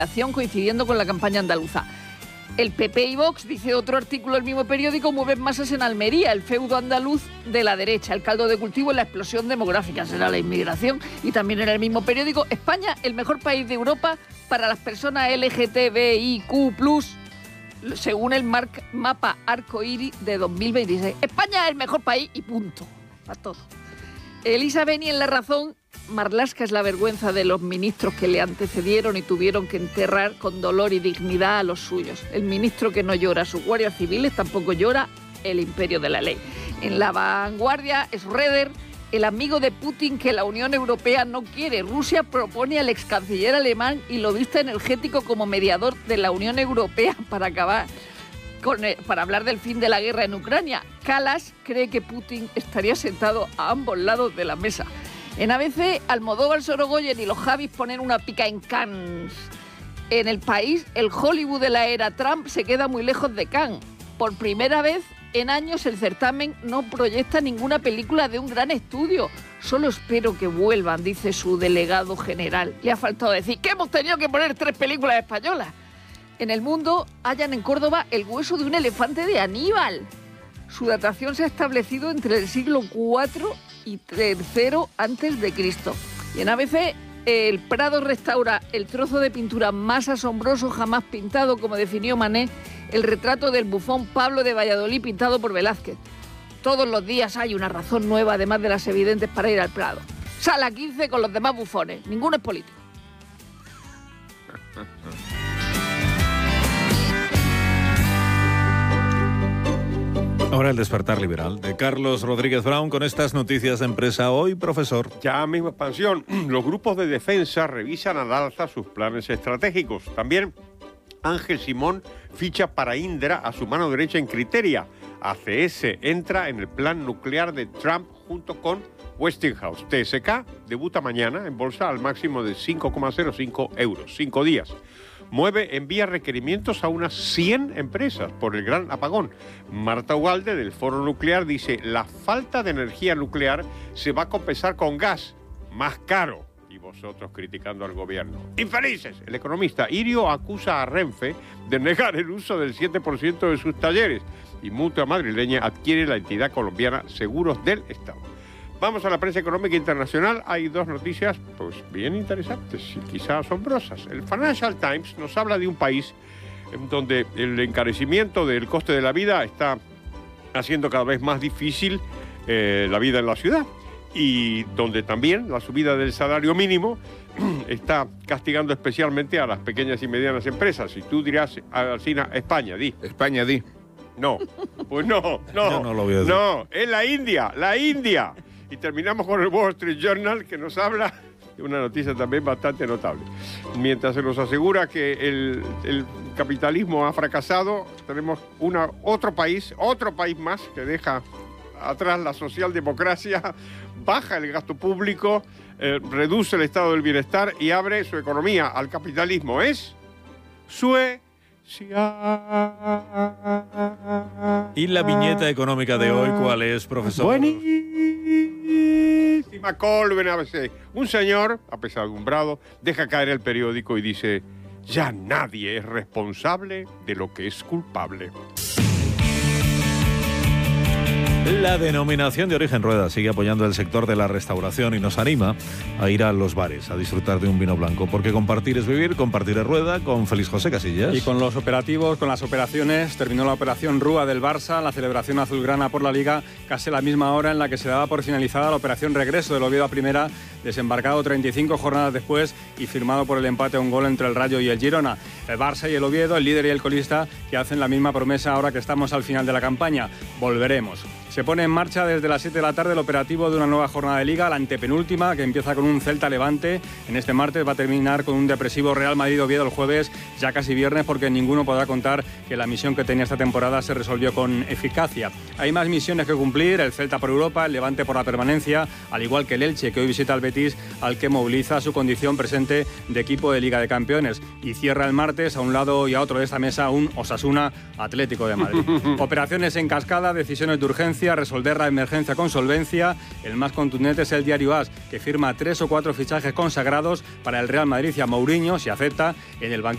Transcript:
coincidiendo con la campaña andaluza. El PP y Vox, dice otro artículo del mismo periódico, mueven masas en Almería, el feudo andaluz de la derecha. El caldo de cultivo es la explosión demográfica, será la inmigración. Y también en el mismo periódico, España, el mejor país de Europa para las personas LGTBIQ+, según el mapa arcoíris de 2026. España es el mejor país y punto. A todo. Elisa Beni en La Razón. Marlaska es la vergüenza de los ministros que le antecedieron y tuvieron que enterrar con dolor y dignidad a los suyos. El ministro que no llora a sus guardias civiles tampoco llora el imperio de la ley. En La Vanguardia, Schroeder, el amigo de Putin que la Unión Europea no quiere. Rusia propone al ex canciller alemán y lobista energético como mediador de la Unión Europea para hablar del fin de la guerra en Ucrania. Kallas cree que Putin estaría sentado a ambos lados de la mesa. En ABC, Almodóvar, Sorogoyen y los Javis ponen una pica en Cannes. En El País, el Hollywood de la era Trump se queda muy lejos de Cannes. Por primera vez en años el certamen no proyecta ninguna película de un gran estudio. Solo espero que vuelvan, dice su delegado general. Le ha faltado decir que hemos tenido que poner 3 películas españolas. En El Mundo, hallan en Córdoba el hueso de un elefante de Aníbal. Su datación se ha establecido entre el siglo IV y III antes de Cristo. Y en ABC, el Prado restaura el trozo de pintura más asombroso jamás pintado, como definió Manet, el retrato del bufón Pablo de Valladolid pintado por Velázquez. Todos los días hay una razón nueva, además de las evidentes, para ir al Prado. Sala 15 con los demás bufones. Ninguno es político. Ahora el despertar liberal de Carlos Rodríguez Brown con estas noticias de empresa hoy, profesor. Ya misma expansión. Los grupos de defensa revisan al alza sus planes estratégicos. También Ángel Simón ficha para Indra a su mano derecha en Criteria. ACS entra en el plan nuclear de Trump junto con Westinghouse. TSK debuta mañana en bolsa al máximo de 5,05 euros. 5 días. Mueve, envía requerimientos a unas 100 empresas por el gran apagón. Marta Ugalde, del Foro Nuclear, dice: la falta de energía nuclear se va a compensar con gas más caro. Y vosotros criticando al gobierno. ¡Infelices! El economista Irio acusa a Renfe de negar el uso del 7% de sus talleres. Y Mutua Madrileña adquiere la entidad colombiana Seguros del Estado. Vamos a la prensa económica internacional. Hay 2 noticias pues bien interesantes y quizá asombrosas. El Financial Times nos habla de un país en donde el encarecimiento del coste de la vida está haciendo cada vez más difícil la vida en la ciudad, y donde también la subida del salario mínimo está castigando especialmente a las pequeñas y medianas empresas. Y tú dirás, Alsina, España, di. España, di. No, pues no. Yo no lo voy a decir. No, es la India. Y terminamos con el Wall Street Journal, que nos habla de una noticia también bastante notable. Mientras se nos asegura que el capitalismo ha fracasado, tenemos otro país más que deja atrás la socialdemocracia, baja el gasto público, reduce el estado del bienestar y abre su economía al capitalismo. Es Suecia. ¿Y la viñeta económica de hoy cuál es, profesor? Buenísima Colben ABC. Un señor, apesadumbrado, deja caer el periódico y dice: ya nadie es responsable de lo que es culpable. La denominación de origen Rueda sigue apoyando el sector de la restauración y nos anima a ir a los bares, a disfrutar de un vino blanco, porque compartir es vivir, compartir es Rueda, con Félix José Casillas. Y con los operativos, con las operaciones, terminó la operación Rúa del Barça, la celebración azulgrana por la Liga, casi a la misma hora en la que se daba por finalizada la operación regreso del Oviedo a Primera, desembarcado 35 jornadas después y firmado por el empate a un gol entre el Rayo y el Girona. El Barça y el Oviedo, el líder y el colista, que hacen la misma promesa ahora que estamos al final de la campaña. Volveremos. Se pone en marcha desde las 7 de la tarde el operativo de una nueva jornada de Liga, la antepenúltima, que empieza con un Celta Levante. En este martes va a terminar con un depresivo Real Madrid-Oviedo el jueves, ya casi viernes, porque ninguno podrá contar que la misión que tenía esta temporada se resolvió con eficacia. Hay más misiones que cumplir, el Celta por Europa, el Levante por la permanencia, al igual que el Elche, que hoy visita al Betis, al que moviliza su condición presente de equipo de Liga de Campeones. Y cierra el martes, a un lado y a otro de esta mesa, un Osasuna Atlético de Madrid. Operaciones en cascada, decisiones de urgencia, resolver la emergencia con solvencia. El más contundente es el diario AS, que firma 3 o 4 fichajes consagrados para el Real Madrid y a Mourinho, si acepta, en el banquillo